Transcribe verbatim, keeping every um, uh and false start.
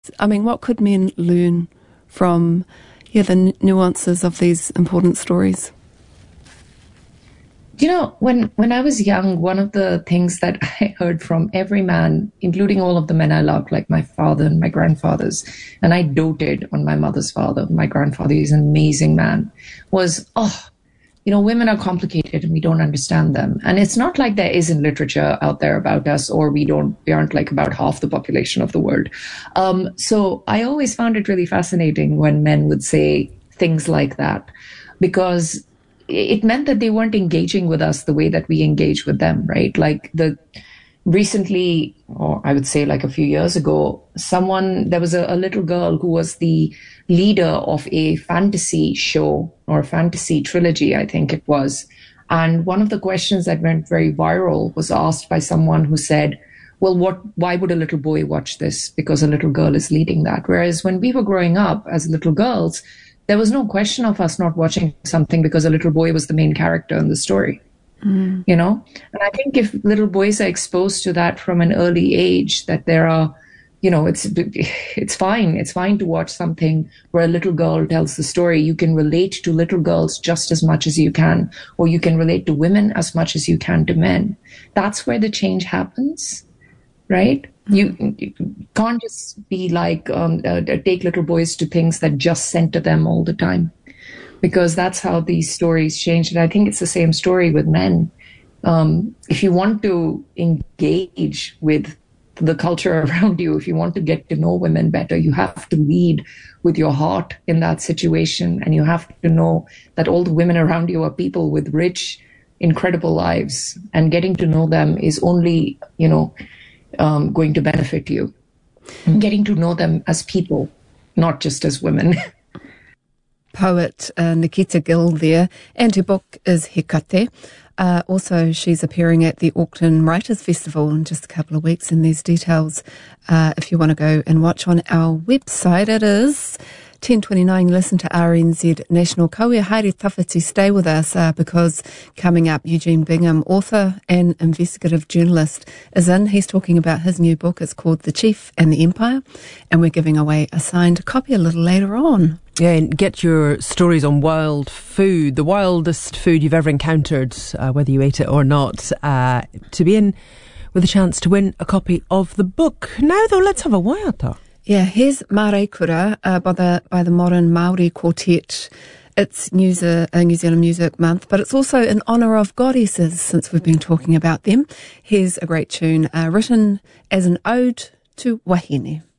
I mean, what could men learn from yeah, the n- nuances of these important stories? You know, when, when I was young, one of the things that I heard from every man, including all of the men I loved, like my father and my grandfathers, and I doted on my mother's father, my grandfather, he's an amazing man, was, oh, you know, women are complicated and we don't understand them. And it's not like there isn't literature out there about us, or we don't, we aren't like about half the population of the world. Um, so I always found it really fascinating when men would say things like that, because it meant that they weren't engaging with us the way that we engage with them, right? Like the recently, or I would say like a few years ago, someone, there was a, a little girl who was the leader of a fantasy show or a fantasy trilogy, I think it was. And one of the questions that went very viral was asked by someone who said, well, what, why would a little boy watch this? Because a little girl is leading that. Whereas when we were growing up as little girls, there was no question of us not watching something because a little boy was the main character in the story, mm. you know? And I think if little boys are exposed to that from an early age, that there are, you know, it's, it's fine. It's fine to watch something where a little girl tells the story. You can relate to little girls just as much as you can, or you can relate to women as much as you can to men. That's where the change happens, right? You, you can't just be like, um, uh, take little boys to things that just center them all the time, because that's how these stories change. And I think it's the same story with men. Um, if you want to engage with the culture around you, if you want to get to know women better, you have to lead with your heart in that situation. And you have to know that all the women around you are people with rich, incredible lives. And getting to know them is only, you know, Um, going to benefit you. Getting to know them as people, not just as women. Poet uh, Nikita Gill there, and her book is Hekate. Uh, also, she's appearing at the Auckland Writers' Festival in just a couple of weeks, and there's details uh, if you want to go and watch on our website. It is ten twenty-nine, listen to R N Z National. Kauia haere tawhiti, stay with us uh, because coming up, Eugene Bingham, author and investigative journalist, is in. He's talking about his new book. It's called The Chief and the Empire, and we're giving away a signed copy a little later on. Yeah, and get your stories on wild food, the wildest food you've ever encountered, uh, whether you ate it or not, uh, to be in with a chance to win a copy of the book. Now, though, let's have a waiata. Yeah, here's Marekura uh, by the by the Modern Māori Quartet. It's New, Ze- uh, New Zealand Music Month, but it's also in honour of goddesses, since we've been talking about them. Here's a great tune uh, written as an ode to Wahine.